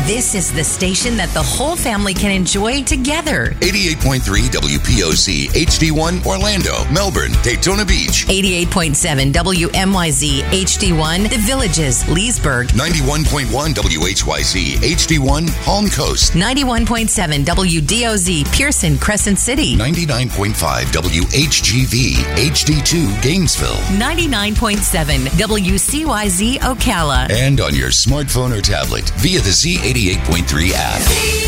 This is the station that the whole family can enjoy together. 88.3 WPOC HD1 Orlando, Melbourne, Daytona Beach. 88.7 WMYZ HD1 The Villages, Leesburg. 91.1 WHYZ HD1 Palm Coast. 91.7 WDOZ Pearson, Crescent City. 99.5 WHGV HD2 Gainesville. 99.7 WCYZ Ocala. And on your smartphone or tablet via the Z88.3 app.